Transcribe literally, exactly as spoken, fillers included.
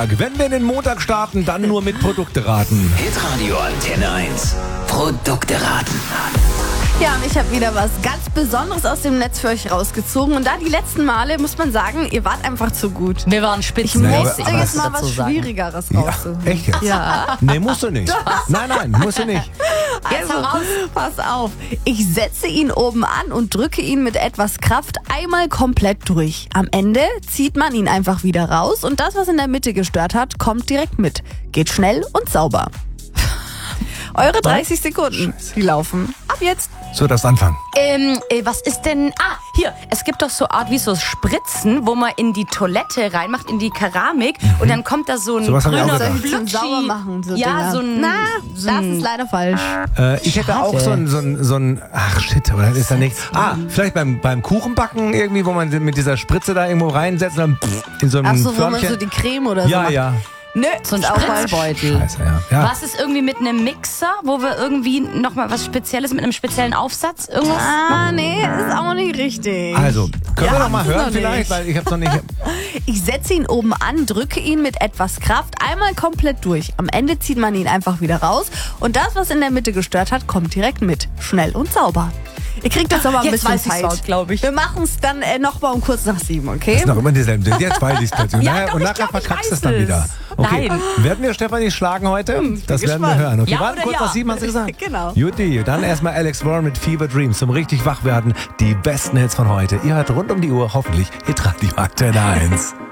Montag. Wenn wir in den Montag starten, dann nur mit Produkte raten. Hitradio Antenne eins. Produkte raten. Ja, und ich habe wieder was ganz Besonderes aus dem Netz für euch rausgezogen. Und da die letzten Male, muss man sagen, ihr wart einfach zu gut. Wir waren Ich Spitzen. Naja, musste aber- jetzt mal dazu was sagen. Schwierigeres Ja, raussuchen. echt jetzt? Ja. Nee, musst du nicht. Nein, nein, musst du nicht. Also, pass auf. Ich setze ihn oben an und drücke ihn mit etwas Kraft einmal komplett durch. Am Ende zieht man ihn einfach wieder raus und das, was in der Mitte gestört hat, kommt direkt mit. Geht schnell und sauber. Eure dreißig Sekunden, die laufen ab jetzt. So, das Anfang. Ähm, äh, was ist denn... Ah, hier, es gibt doch so Art wie so Spritzen, wo man in die Toilette reinmacht, in die Keramik und dann kommt da so ein Sowas hab ich auch grüner gedacht. Zum Flutschi. sauber machen, so Ja, Dinger. so ein... Na, so das ein ist leider falsch. Äh, ich hätte auch so ein, so ein, so ein, ach shit, aber das ist ja nicht. Ah, vielleicht beim, beim Kuchenbacken irgendwie, wo man mit dieser Spritze da irgendwo reinsetzt und dann pff, in so einem Ach so, wo man Förmchen. so die Creme oder so Ja, macht. ja. Nö, So ein ist auch falsch. Spritzbeutel. Scheiße, ja. ja. Was ist irgendwie mit einem Mixer, wo wir irgendwie nochmal was Spezielles mit einem speziellen Aufsatz? Irgendwas? Ah, nee, ist auch nicht richtig. Also, können Ja, wir noch mal haben's hören noch vielleicht, nicht. weil ich hab's noch nicht. Ich setze ihn oben an, drücke ihn mit etwas Kraft einmal komplett durch. Am Ende zieht man ihn einfach wieder raus und das, was in der Mitte gestört hat, kommt direkt mit. Schnell und sauber. Ihr kriegt jetzt aber ein Jetzt bisschen weiß ich's Zeit. laut, glaub ich. Wir machen es dann äh, noch mal um kurz nach sieben, okay? Ist noch immer dieselben. Jetzt weiß ich's plötzlich. Ja, Naja, doch, und ich nachher glaub, ich verkackst weiß es dann es. wieder. Okay. Nein. Werden wir Stefanie schlagen heute? das werden wir gespannt. hören. Okay, Ja warte oder kurz ja? nach sieben, hast du gesagt? Genau. Juti, dann erstmal Alex Warren mit Fever Dreams zum richtig wach werden. Die besten Hits von heute. Ihr hört rund um die Uhr hoffentlich Hitradio Antenne eins.